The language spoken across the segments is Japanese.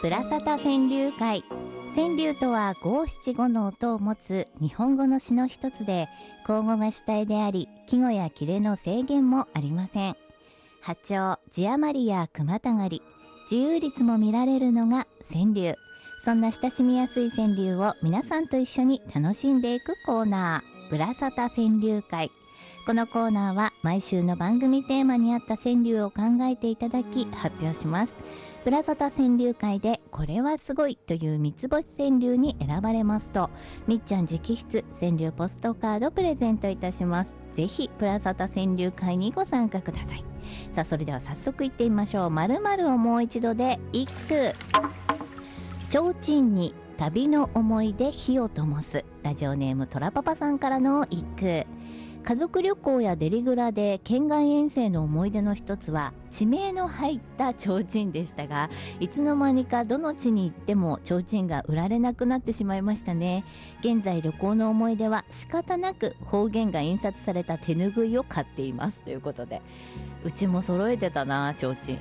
ブラサタ川柳会。川柳とは五七五の音を持つ日本語の詩の一つで、口語が主体であり、季語や切れの制限もありません。破調、字余りや句またがり、自由律も見られるのが川柳。そんな親しみやすい川柳を皆さんと一緒に楽しんでいくコーナー、ブラサタ川柳会。このコーナーは毎週の番組テーマに合った川柳を考えていただき発表します。ブラサタ川柳会でこれはすごいという三つ星川柳に選ばれますと、みっちゃん直筆川柳ポストカードプレゼントいたします。ぜひブラサタ川柳会にご参加ください。さあ、それでは早速いってみましょう。〇〇をもう一度で一句。提灯に旅の思い出火を灯す。ラジオネームトラパパさんからの一句。家族旅行やデリグラで県外遠征の思い出の一つは地名の入った提灯でしたが、いつの間にかどの地に行っても提灯が売られなくなってしまいましたね。現在旅行の思い出は仕方なく方言が印刷された手ぬぐいを買っていますということで、うちも揃えてたな提灯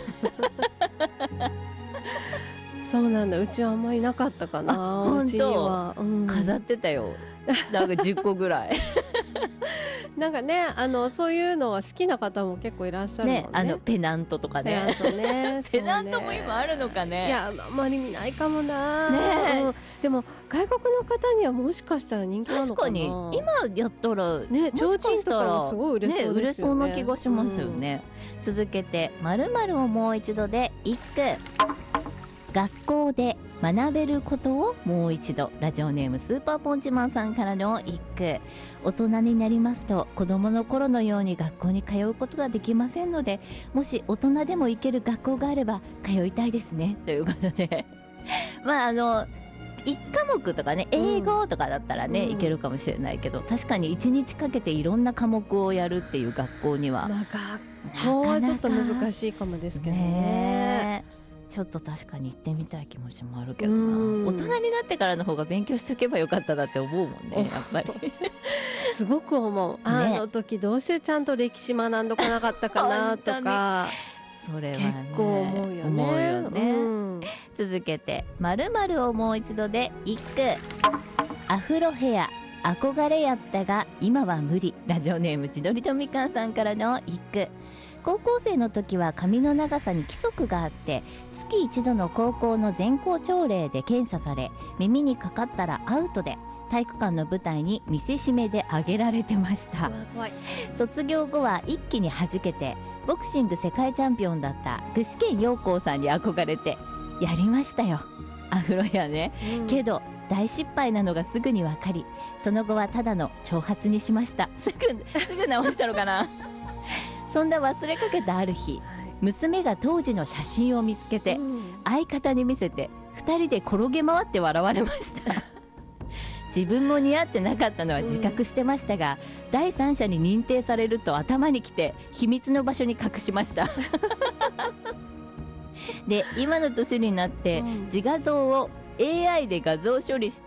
そうなんだ。うちはあんまりなかったかな。うちには、 飾ってたよ。なんか10個ぐらいなんかね、そういうのは好きな方も結構いらっしゃるもんね。 ペナントとかね。ペナントも今あるのかね。 いや、あまり見ないかもな、 ね。 でも外国の方にはもしかしたら人気なのかな。 確かに今やったらね、提灯とかもすごい売れそうですよね。 売れそうな気がしますよね。続けて〇〇をもう一度で一句。学校で学べることをもう一度。ラジオネームスーパーポンチマンさんからの一句。大人になりますと子供の頃のように学校に通うことができませんので、もし大人でも行ける学校があれば通いたいですねということでまあ1科目とかね、英語とかだったらね、いけるかもしれないけど、確かに1日かけていろんな科目をやるっていう学校には、 学校はちょっと難しいかもですけどね。 ちょっと確かに行ってみたい気持ちもあるけどな。大人になってからの方が勉強しておけばよかったなって思うもんね、やっぱりすごく思う。あの時どうしてちゃんと歴史学んどかなかったかなとかそれは、ね、 結構思うよね。 続けて〇〇をもう一度で一句。アフロヘア憧れやったが今は無理。ラジオネーム千鳥とみかんさんからの一句。高校生の時は髪の長さに規則があって、月一度の高校の全校朝礼で検査され、耳にかかったらアウトで体育館の舞台に見せしめで挙げられてました。卒業後は一気に弾けて、ボクシング世界チャンピオンだった具志堅用高さんに憧れてやりましたよ、アフロヘアね。けど大失敗なのがすぐに分かり、その後はただの長髪にしました。すぐ直したのかなそんな忘れかけたある日、娘が当時の写真を見つけて、相方に見せて2人で転げ回って笑われました自分も似合ってなかったのは自覚してましたが、第三者に認定されると頭にきて秘密の場所に隠しましたで、今の年になって自画像を AI で画像処理して